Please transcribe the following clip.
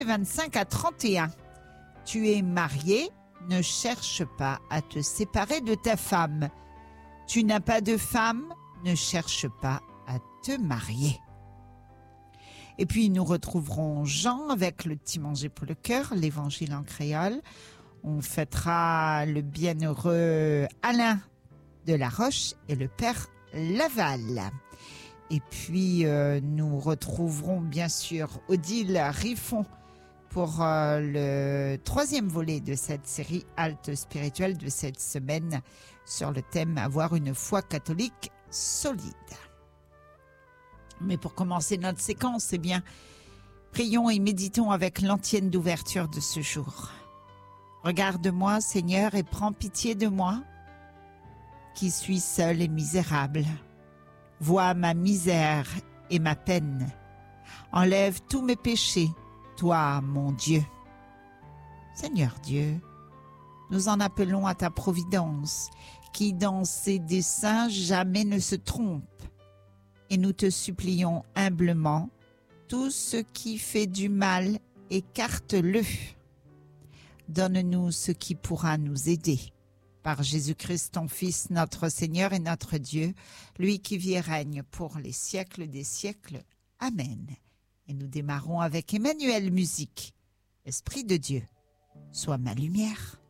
25 à 31. Tu es marié, ne cherche pas à te séparer de ta femme. Tu n'as pas de femme, ne cherche pas à te marier. Et puis nous retrouverons Jean avec le petit manger pour le cœur, l'évangile en créole. On fêtera le bienheureux Alain de la Roche et le père Laval. Et puis nous retrouverons bien sûr Odile Riffon pour le 3e volet de cette série Halte spirituelle de cette semaine sur le thème avoir une foi catholique solide. Mais pour commencer notre séquence, eh bien, prions et méditons avec l'antienne d'ouverture de ce jour. Regarde-moi, Seigneur, et prends pitié de moi, qui suis seul et misérable. Vois ma misère et ma peine. Enlève tous mes péchés, toi, mon Dieu. Seigneur Dieu, nous en appelons à ta providence, qui dans ses desseins jamais ne se trompe. Et nous te supplions humblement, tout ce qui fait du mal, écarte-le. Donne-nous ce qui pourra nous aider. Par Jésus-Christ, ton Fils, notre Seigneur et notre Dieu, lui qui vit et règne pour les siècles des siècles. Amen. Et nous démarrons avec Emmanuel Musique. Esprit de Dieu, sois ma lumière.